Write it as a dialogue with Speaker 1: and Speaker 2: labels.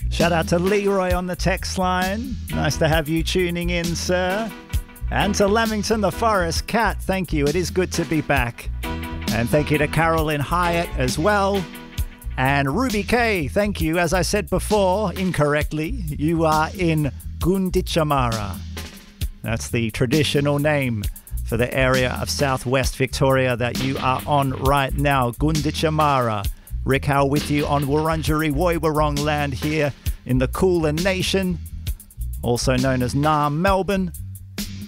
Speaker 1: Shout out to Leroy on the text line. Nice to have you tuning in, sir. And to Lamington the Forest Cat, thank you. It is good to be back. And thank you to Carolyn Hyatt as well. And Ruby K, thank you. As I said before, incorrectly, you are in Gunditjmara. That's the traditional name for the area of southwest Victoria that you are on right now. Gunditjmara. Rick Howe with you on Wurundjeri Woiwurrung land here in the Kulin Nation, also known as Naarm, Melbourne.